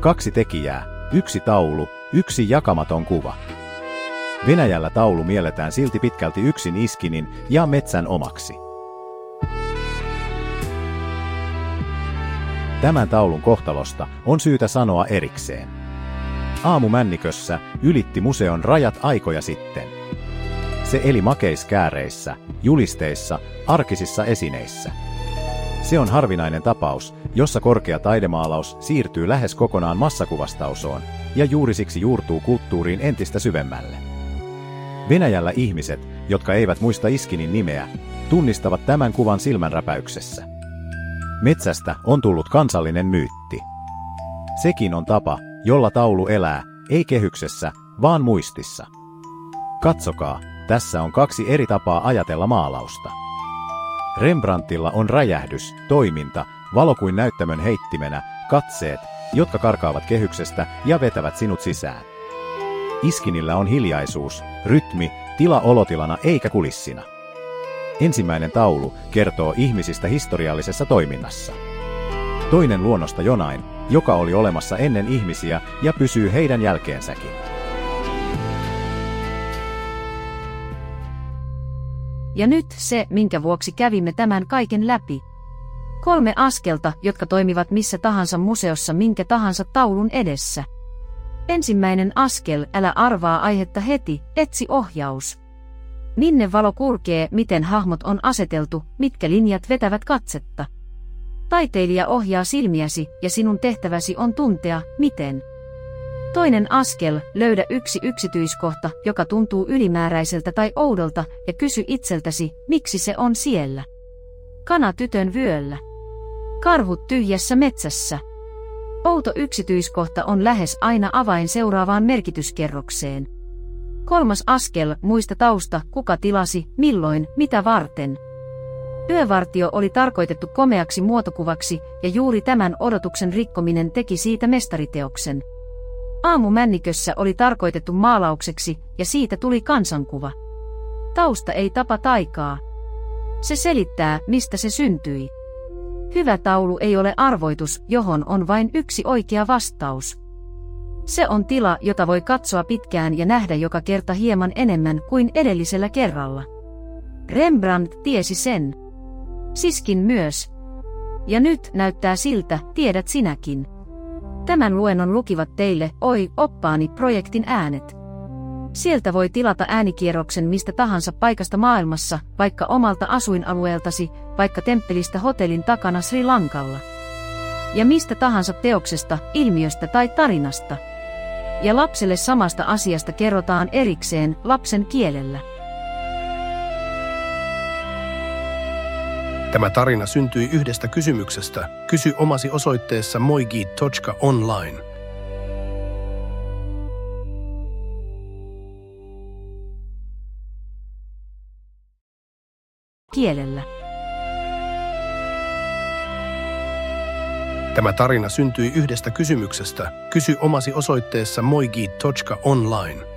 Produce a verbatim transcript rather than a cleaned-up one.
Kaksi tekijää, yksi taulu, yksi jakamaton kuva. Venäjällä taulu mielletään silti pitkälti yksin Iskinin ja metsän omaksi. Tämän taulun kohtalosta on syytä sanoa erikseen. Aamumännikössä ylitti museon rajat aikoja sitten. Se eli makeiskääreissä, julisteissa, arkisissa esineissä. Se on harvinainen tapaus, jossa korkea taidemaalaus siirtyy lähes kokonaan massakuvastausoon ja juuri siksi juurtuu kulttuuriin entistä syvemmälle. Venäjällä ihmiset, jotka eivät muista Iskinin nimeä, tunnistavat tämän kuvan silmänräpäyksessä. Metsästä on tullut kansallinen myytti. Sekin on tapa, jolla taulu elää, ei kehyksessä, vaan muistissa. Katsokaa, tässä on kaksi eri tapaa ajatella maalausta. Rembrandtilla on räjähdys, toiminta, valo kuin näyttämön heittimenä, katseet, jotka karkaavat kehyksestä ja vetävät sinut sisään. Iskinillä on hiljaisuus, rytmi, tila olotilana eikä kulissina. Ensimmäinen taulu kertoo ihmisistä historiallisessa toiminnassa. Toinen luonnosta jonain, joka oli olemassa ennen ihmisiä ja pysyy heidän jälkeensäkin. Ja nyt se, minkä vuoksi kävimme tämän kaiken läpi. Kolme askelta, jotka toimivat missä tahansa museossa minkä tahansa taulun edessä. Ensimmäinen askel, älä arvaa aihetta heti, etsi ohjaus. Minne valo kulkee, miten hahmot on aseteltu, mitkä linjat vetävät katsetta. Taiteilija ohjaa silmiäsi ja sinun tehtäväsi on tuntea, miten. Toinen askel, löydä yksi yksityiskohta, joka tuntuu ylimääräiseltä tai oudolta, ja kysy itseltäsi, miksi se on siellä. Kana tytön vyöllä. Karhut tyhjässä metsässä. Outo yksityiskohta on lähes aina avain seuraavaan merkityskerrokseen. Kolmas askel, muista tausta, kuka tilasi, milloin, mitä varten. Yövartio oli tarkoitettu komeaksi muotokuvaksi, ja juuri tämän odotuksen rikkominen teki siitä mestariteoksen. Aamumännikössä oli tarkoitettu maalaukseksi, ja siitä tuli kansankuva. Tausta ei tapa taikaa. Se selittää, mistä se syntyi. Hyvä taulu ei ole arvoitus, johon on vain yksi oikea vastaus. Se on tila, jota voi katsoa pitkään ja nähdä joka kerta hieman enemmän kuin edellisellä kerralla. Rembrandt tiesi sen. Siskin myös. Ja nyt näyttää siltä, tiedät sinäkin. Tämän luennon lukivat teille Oi, oppaani projektin äänet. Sieltä voi tilata äänikierroksen mistä tahansa paikasta maailmassa, vaikka omalta asuinalueeltasi, vaikka temppelistä hotellin takana Sri Lankalla. Ja mistä tahansa teoksesta, ilmiöstä tai tarinasta. Ja lapselle samasta asiasta kerrotaan erikseen lapsen kielellä. Tämä tarina syntyi yhdestä kysymyksestä. Kysy omasi osoitteessa moigi piste online. Kielellä. Tämä tarina syntyi yhdestä kysymyksestä. Kysy omasi osoitteessa moigi piste online.